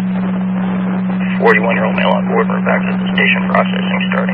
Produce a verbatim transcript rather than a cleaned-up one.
forty-one-year-old male on board. We're back at the station, processing starting.